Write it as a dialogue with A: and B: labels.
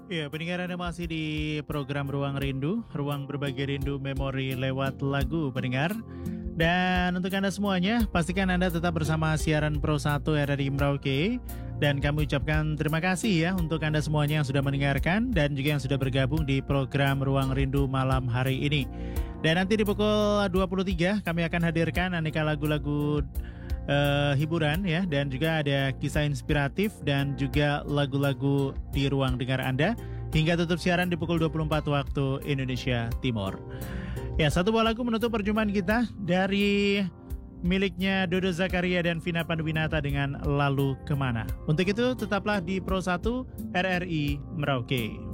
A: Ya, pendengar Anda masih di program Ruang Rindu, ruang berbagi rindu memori lewat lagu pendengar. Dan untuk Anda semuanya, pastikan Anda tetap bersama siaran Pro 1 RRI Merauke. Dan kami ucapkan terima kasih ya untuk Anda semuanya yang sudah mendengarkan dan juga yang sudah bergabung di program Ruang Rindu malam hari ini. Dan nanti di pukul 23 kami akan hadirkan aneka lagu-lagu hiburan ya, dan juga ada kisah inspiratif dan juga lagu-lagu di ruang dengar Anda hingga tutup siaran di pukul 24 waktu Indonesia Timur. Ya, satu buah lagu menutup perjumpaan kita dari miliknya Dodo Zakaria dan Vina Panduwinata dengan Lalu Kemana. Untuk itu tetaplah di Pro 1 RRI Merauke.